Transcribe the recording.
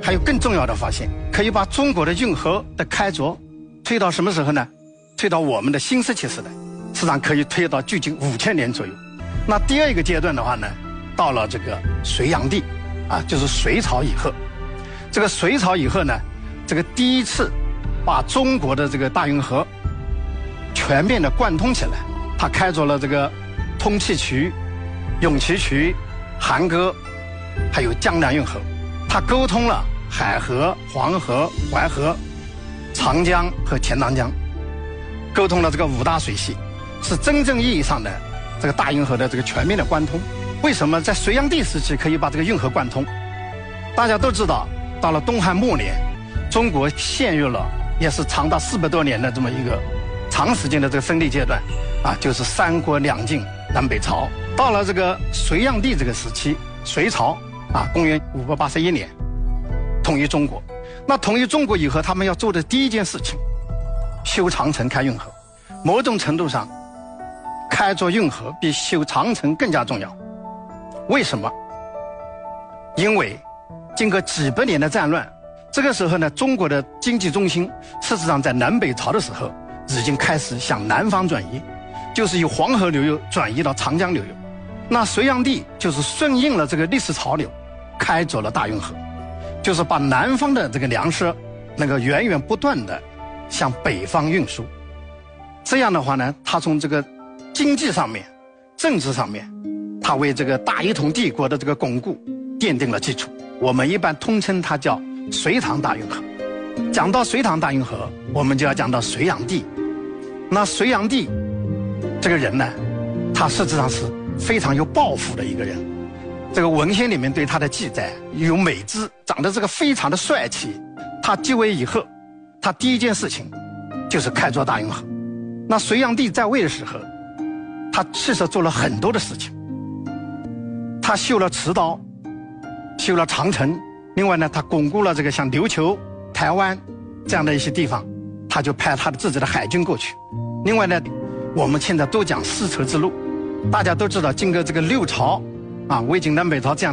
还有更重要的发现，可以把中国的运河的开凿推到什么时候呢？推到我们的新石器时代，实际上可以推到距今5000年左右。那第二个阶段的话呢，到了这个隋炀帝就是隋朝以后。这个隋朝以后呢，这个第一次把中国的这个大运河全面的贯通起来，他开凿了这个通气渠、永琪渠、邗沟，还有江南运河，他沟通了海河、黄河、淮河、长江和钱塘江，沟通了这个5大水系，是真正意义上的这个大运河的这个全面的贯通。为什么在隋炀帝时期可以把这个运河贯通？大家都知道，到了东汉末年，中国陷入了也是长达400多年的这么一个长时间的这个分裂阶段就是三国两晋南北朝。到了这个隋炀帝这个时期，隋朝公元581年统一中国。那统一中国以后，他们要做的第一件事情，修长城、开运河。某种程度上，开凿运河比修长城更加重要。为什么？因为经过几百年的战乱，这个时候呢，中国的经济中心事实上在南北朝的时候已经开始向南方转移，就是由黄河流域转移到长江流域。那隋炀帝就是顺应了这个历史潮流，开凿了大运河，就是把南方的这个粮食能够源源不断的向北方运输。这样的话呢，他从这个经济上面、政治上面，他为这个大一统帝国的这个巩固奠定了基础。我们一般通称它叫隋唐大运河。讲到隋唐大运河，我们就要讲到隋炀帝。那隋炀帝这个人呢，他实质上是非常有抱负的一个人。这个文献里面对他的记载有美姿，长得这个非常的帅气。他继位以后，他第一件事情就是开凿大运河。那隋炀帝在位的时候，他其实做了很多的事情。他修了池道，修了长城，另外呢，他巩固了这个像琉球、台湾这样的一些地方，他就派他的自己的海军过去。另外呢，我们现在都讲丝绸之路，大家都知道，经过这个6朝魏晋南北朝这样